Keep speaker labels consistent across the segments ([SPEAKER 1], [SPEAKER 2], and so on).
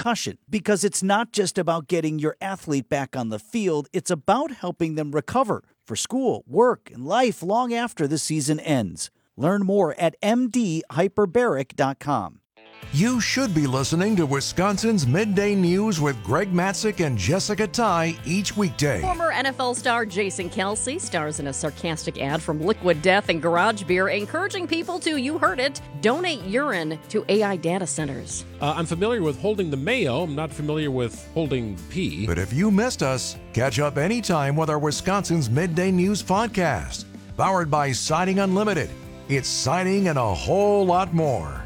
[SPEAKER 1] concussion, because it's not just about getting your athlete back on the field, it's about helping them recover for school, work, and life long after the season ends. Learn more at mdhyperbaric.com.
[SPEAKER 2] You should be listening to Wisconsin's Midday News with Greg Matzik and Jessica Ty each weekday.
[SPEAKER 3] Former NFL star Jason Kelce stars in a sarcastic ad from Liquid Death and Garage Beer, encouraging people to, you heard it, donate urine to AI data centers.
[SPEAKER 4] I'm familiar with holding the mayo. I'm not familiar with holding pee.
[SPEAKER 2] But if you missed us, catch up anytime with our Wisconsin's Midday News podcast. Powered by Siding Unlimited. It's siding and a whole lot more.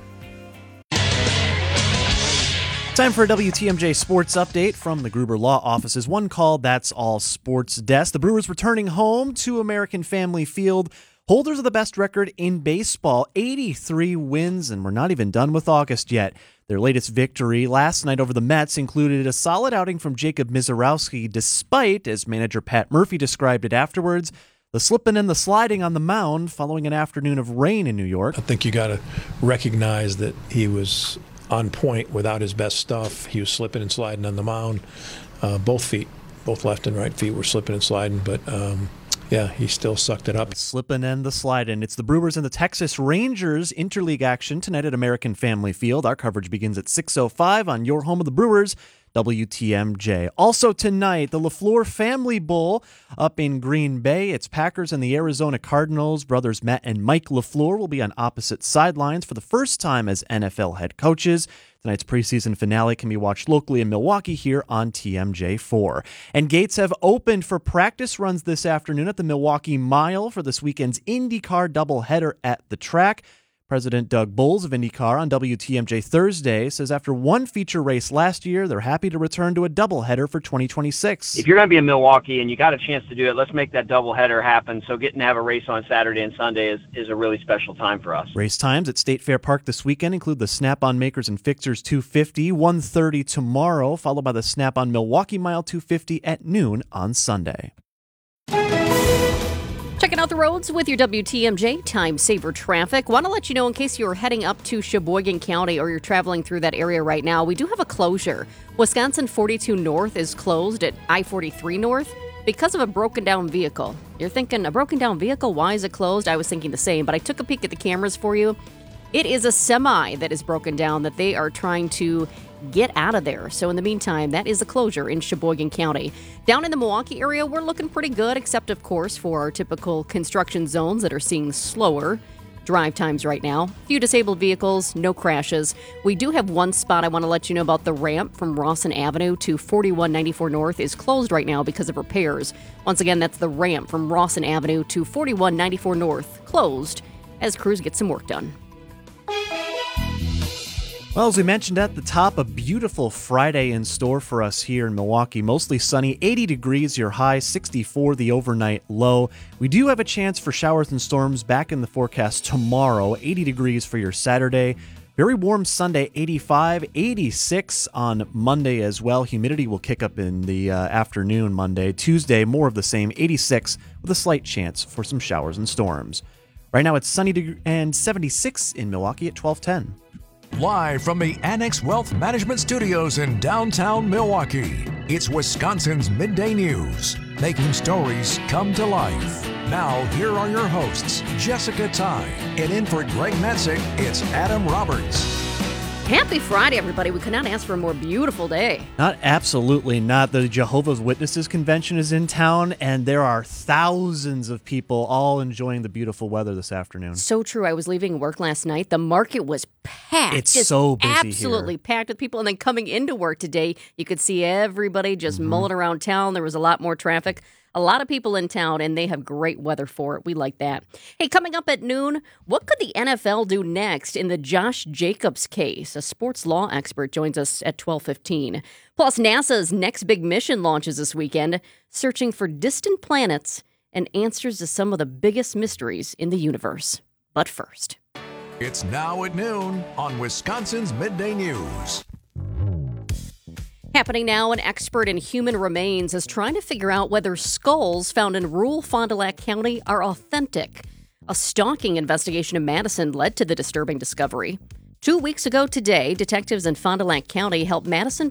[SPEAKER 5] Time for a WTMJ Sports Update from the Gruber Law Office's One Call, That's All Sports Desk. The Brewers returning home to American Family Field, holders of the best record in baseball, 83 wins, and we're not even done with August yet. Their latest victory last night over the Mets included a solid outing from Jacob Misiorowski, despite, as manager Pat Murphy described it afterwards, the slipping and the sliding on the mound following an afternoon of rain in New York.
[SPEAKER 6] I think you got to recognize that he was on point without his best stuff. He was slipping and sliding on the mound. Both feet, both left and right feet were slipping and sliding, but yeah, he still sucked it up.
[SPEAKER 5] Slipping and the sliding. It's the Brewers and the Texas Rangers interleague action tonight at American Family Field. Our coverage begins at 6:05 on your home of the Brewers, WTMJ. Also tonight, the LaFleur Family Bowl up in Green Bay. It's Packers and the Arizona Cardinals. Brothers Matt and Mike LaFleur will be on opposite sidelines for the first time as NFL head coaches. Tonight's preseason finale can be watched locally in Milwaukee here on TMJ4. And gates have opened for practice runs this afternoon at the Milwaukee Mile for this weekend's IndyCar doubleheader at the track. President Doug Bowles of IndyCar on WTMJ Thursday says after one feature race last year, they're happy to return to a doubleheader for 2026.
[SPEAKER 7] If you're going to be in Milwaukee and you got a chance to do it, let's make that doubleheader happen. So getting to have a race on Saturday and Sunday is a really special time for us.
[SPEAKER 5] Race times at State Fair Park this weekend include the Snap-on Makers and Fixers 250, 1:30 tomorrow, followed by the Snap-on Milwaukee Mile 250 at noon on Sunday.
[SPEAKER 3] Checking out the roads with your WTMJ Time Saver Traffic. Want to let you know, in case you're heading up to Sheboygan County or you're traveling through that area right now, we do have a closure. Wisconsin 42 North is closed at I-43 North because of a broken down vehicle. You're thinking, a broken down vehicle? Why is it closed? I was thinking the same, but I took a peek at the cameras for you. It is a semi that is broken down that they are trying to get out of there. So in the meantime, that is a closure in Sheboygan County. Down in the Milwaukee area, we're looking pretty good, except, of course, for our typical construction zones that are seeing slower drive times right now. A few disabled vehicles, no crashes. We do have one spot I want to let you know about. The ramp from Rawson Avenue to 4194 North is closed right now because of repairs. Once again, that's the ramp from Rawson Avenue to 4194 North, closed as crews get some work done.
[SPEAKER 5] Well, as we mentioned at the top, a beautiful Friday in store for us here in Milwaukee. Mostly sunny, 80 degrees your high, 64 the overnight low. We do have a chance for showers and storms back in the forecast tomorrow, 80 degrees for your Saturday. Very warm Sunday, 85, 86 on Monday as well. Humidity will kick up in the afternoon Monday. Tuesday, more of the same, 86 with a slight chance for some showers and storms. Right now it's sunny and 76 in Milwaukee at 12:10.
[SPEAKER 2] Live from the Annex Wealth Management Studios in downtown Milwaukee, it's Wisconsin's Midday News, making stories come to life. Now, here are your hosts, Jessica Ty, and in for Greg Matzik, it's Adam Roberts.
[SPEAKER 3] Happy Friday, everybody. We could not ask for a more beautiful day.
[SPEAKER 5] Absolutely not. The Jehovah's Witnesses convention is in town, and there are thousands of people all enjoying the beautiful weather this afternoon.
[SPEAKER 3] So true. I was leaving work last night. The market was packed.
[SPEAKER 5] It's
[SPEAKER 3] just
[SPEAKER 5] so busy
[SPEAKER 3] absolutely
[SPEAKER 5] here.
[SPEAKER 3] Packed with people. And then coming into work today, you could see everybody just mulling around town. There was a lot more traffic. A lot of people in town, and they have great weather for it. We like that. Hey, coming up at noon, what could the NFL do next in the Josh Jacobs case? A sports law expert joins us at 12:15. Plus, NASA's next big mission launches this weekend, searching for distant planets and answers to some of the biggest mysteries in the universe. But first,
[SPEAKER 2] It's now at noon on Wisconsin's Midday News.
[SPEAKER 3] happening now, an expert in human remains is trying to figure out whether skulls found in rural Fond du Lac County are authentic. A stalking investigation in Madison led to the disturbing discovery. 2 weeks ago today, detectives in Fond du Lac County helped Madison